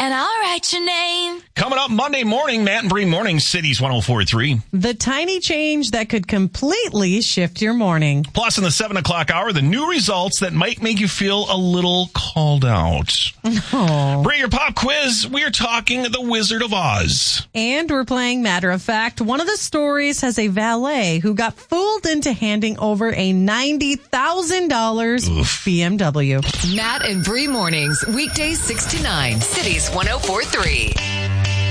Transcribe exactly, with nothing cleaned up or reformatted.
and I'll write your name. Coming up Monday morning, Matt and Bree Morning, Cities one oh four point three. The tiny change that could completely shift your morning. Plus, in the seven o'clock hour, the new results that might make you feel a little called out. Oh. Bree, your pop quiz, we are talking The Wizard of Oz. And we're playing Matter of Fact. One of the stories has a valet who got fooled into handing over a ninety thousand dollars B M W. Matt and Bree Mornings, weekdays six to nine, Cities one oh four point three.